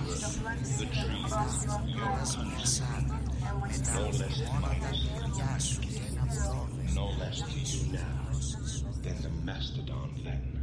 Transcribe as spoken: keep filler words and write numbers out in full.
the trees, Όλας μοιασάνε με τα ορμόνα πυριά σου και ένα βρόβε. no less to you now than the mastodon then.